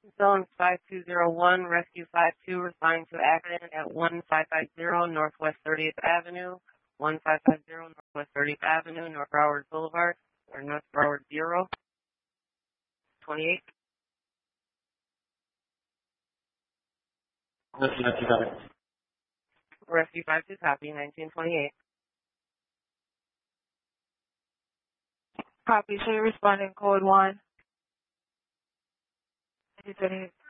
Zone 5201, Rescue 52, responding to accident at 1550 Northwest 30th Avenue, 1550 Northwest 30th Avenue, North Broward Boulevard, or North Broward Bureau, 28. Rescue 52, copy, 1928. Copy. So you're responding code 1. 1928.